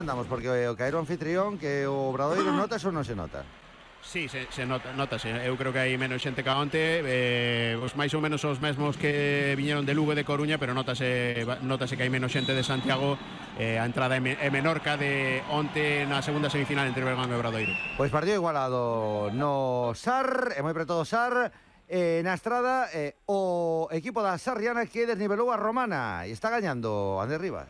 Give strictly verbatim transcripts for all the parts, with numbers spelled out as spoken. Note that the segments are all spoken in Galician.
Andamos, porque o caer o anfitrión que o Obradoiro notas ou non se nota? Sí, se, se nota, notase. Eu creo que hai menos xente ca onte, eh, os máis ou menos os mesmos que viñeron de Lugo e de Coruña, pero notase, notase que hai menos xente de Santiago. eh, a entrada é, me, é menor ca de onte na segunda semifinal entre Bergan e Obradoiro. Pois partido igualado no S A R, e moi preto do S A R. Eh, na estrada, eh, o equipo da Sarriana que desnivelou a Romana e está gañando Andrés Rivas.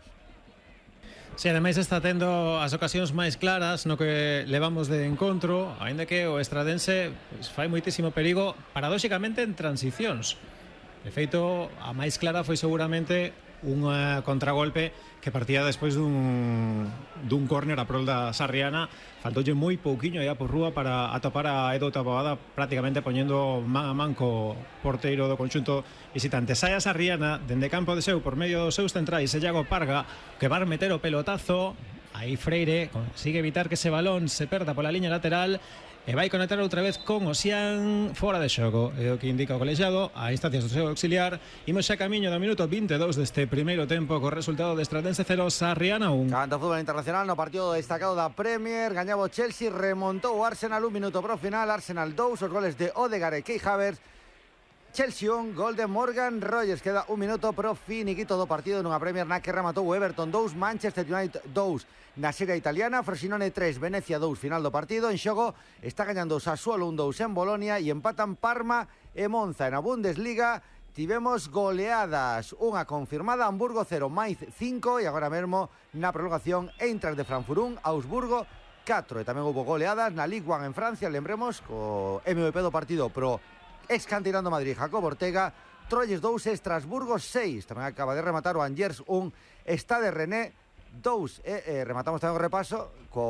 Si, ademais está tendo as ocasións máis claras no que levamos de encontro, aínda que o estradense pues, fai moitísimo perigo paradóxicamente en transicións. De feito, a máis clara foi seguramente un contragolpe que partía despois dun, dun córner a prol da Sarriana. Faltoulle moi pouquiño aí por rúa para atopar a Edo Taboada, prácticamente poñendo man a man co porteiro do conxunto visitante. Sai a Sarriana dende campo de seu por medio dos seus centrais, Iago Parga, que va a meter o pelotazo. Aí Freire consigue evitar que ese balón se perda pola liña lateral e vai conectar outra vez con Osián fora de xogo, é o que indica o colexiado a instancias do seu auxiliar. Imos xa camiño do minuto vinte e dous deste primeiro tempo co resultado de Estradense cero, Sarriana un. Canto fútbol internacional no partido destacado da Premier, gañaba o Chelsea, remontou o Arsenal un minuto pro final, Arsenal dous, os goles de Odegaard e Kai Havertz. Chelsea un, gol de Morgan Rogers, queda un minuto pro finiquito do partido nunha Premier na que rematou o Everton dous, Manchester United dous na Serie Italiana, Frosinone tres, Venecia dous, final do partido. En xogo está gañando o Sassuolo un dous en Bolonia e empatan Parma e Monza. En a Bundesliga tivemos goleadas, unha confirmada, Hamburgo cero, Mainz cinco e agora mesmo na prolongación Eintracht de Frankfurt un, Augsburgo catro. E tamén houve goleadas na Ligue un en Francia, lembremos, co M V P do partido pro ex canterano Madrid, Jacob Ortega, Troyes dous, Estrasburgo seis. Tamén acaba de rematar o Angers un, Stade René dous. E eh, rematamos tamén o repaso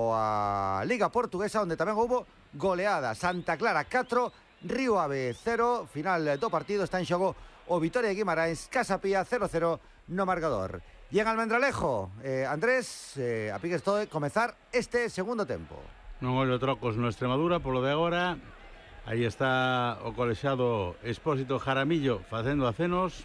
coa Liga Portuguesa, onde tamén houve goleada. Santa Clara catro, Río Ave cero. Final do partido, está en xogo o Vitoria de Guimarães, Casa Pía cero cero no marcador. E en Almendralejo, eh, Andrés, eh, a piques todo comezar este segundo tempo. Non ollo trocos no Extremadura, polo de agora. Aí está o colexiado Expósito Jaramillo facendo acenos.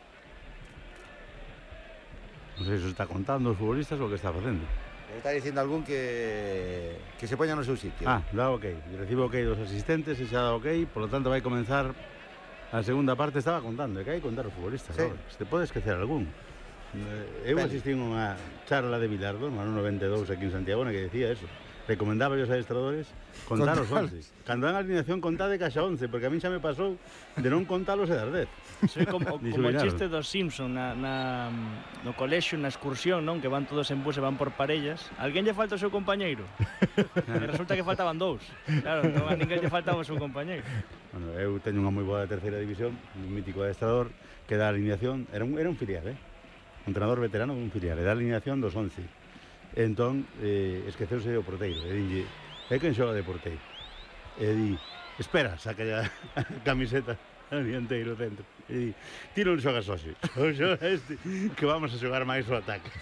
Non sei se está contando os futbolistas ou o que está facendo. Está dicindo algún que que se poña no seu sitio. Ah, dá ok. Recibo ok dos asistentes e xa dá ok. Por lo tanto vai comenzar a segunda parte. Estaba contando, que hai que contar os futbolistas. Sí. Se te pode esquecer algún. Eu asistí a unha charla de Bilardo no ano noventa e dous aquí en Santiago que decía eso. Recomendaba aos adestradores contar os once. Cando dan a alineación contade caixa once, porque a min xa me pasou de non contalos e dar dez. Soy como, como o chiste dos Simpson na, na, no colexio, na excursión, non? Que van todos en bus e van por parellas. Alguén lle falta o seu compañeiro? E resulta que faltaban dous. Claro, non a ninguén lle faltaba o seu compañeiro. Bueno, eu teño unha moi boa terceira división, un mítico adestrador que dá a alineación, era un, era un filial, eh? Un entrenador veterano dun filial, e dá a alineación dos once. Entón, eh, esqueceuse o porteiro e dille, é quen xoga de porteiro? E di, espera, saca a camiseta al dianteiro dentro e di, ti non xogas hoxe, xoga este, que vamos a xogar máis o ataque.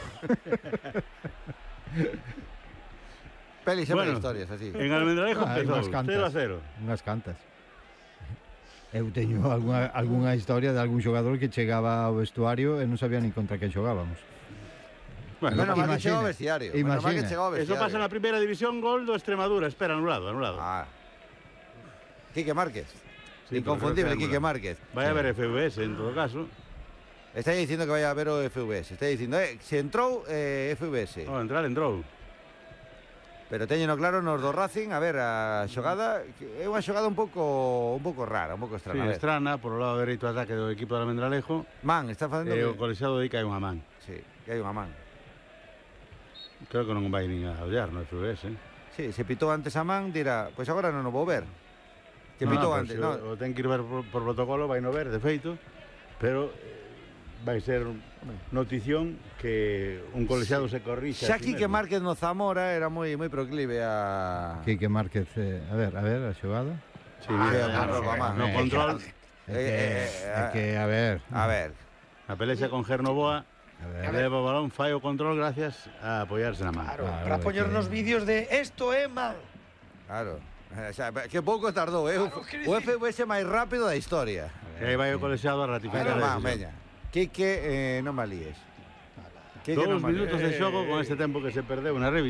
Peli, sempre bueno, historias así. En Almendralejo ah, empezou cero a cero. Unhas cantas. Eu teño alguna, alguna historia de algún xogador que chegaba ao vestuario e non sabía ni contra que xogábamos. Bueno, menos mal que chegou ao vestiario. Menos mal que chegou ao vestiario. Eso pasa na primeira división, gol do Extremadura. Espera, anulado, anulado. Ah. Quique Márquez. Sí, inconfundible Quique Márquez. Vai a haber F V S en todo caso. Está dicindo que vai a haber o F V S. Está dicindo, eh, se entrou eh, F V S. Oh, entrar entrou. Pero teñeno claro nos do Racing, a ver, a xogada é unha xogada un pouco un pouco rara, un pouco Sí, estrana. estrana, por o lado dereito de ataque do equipo do Almendralejo. Man, está facendo E que... o colexiado di que hai unha man. Sí, que hai unha man. Creo que non vai nin a ollar no F V S, eh? Sí, se pitou antes a man, dirá, pois pues agora non o vou ver. Que no, pitou no, antes, pues, non? O, o ten que ir ver por, por protocolo, vai no ver, de feito, pero vai ser notición que un colexiado sí. se corrixa. Xa Quique sí Márquez no Zamora era moi moi proclive a... Quique Márquez, eh, a ver, a ver, a xogada. Sí, ah, bien, a, a, a, no control. É que, é que, a ver... A ver. A pelexa con Gernoboa. Leva o balón, fai o control gracias a apoiarse na man. Claro, claro, para poñernos que... vídeos de esto é mal. Claro. O sea, que pouco tardou, eh? Claro, o F V S máis rápido da historia. E aí vai o colexiado a ratificar. Claro, man, veña. Quique, eh, non malíes. Dos minutos de xogo con este tempo que se perdeu na revisión.